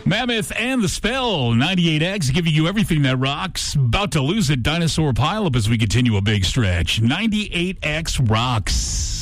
Mammoth and the Spell, 98X, giving you everything that rocks. About to lose it, Dinosaur Pileup as we continue a big stretch. 98X rocks.